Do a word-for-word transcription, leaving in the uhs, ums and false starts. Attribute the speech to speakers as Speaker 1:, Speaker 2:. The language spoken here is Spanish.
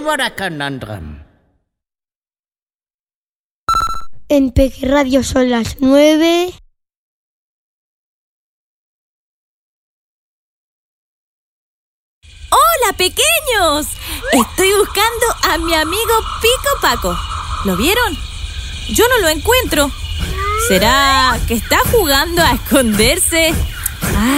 Speaker 1: vara Conundrum.
Speaker 2: En Peque Radio son las nueve.
Speaker 3: ¡Hola, pequeños! Estoy buscando a mi amigo Pico Paco. ¿Lo vieron? Yo no lo encuentro. ¿Será que está jugando a esconderse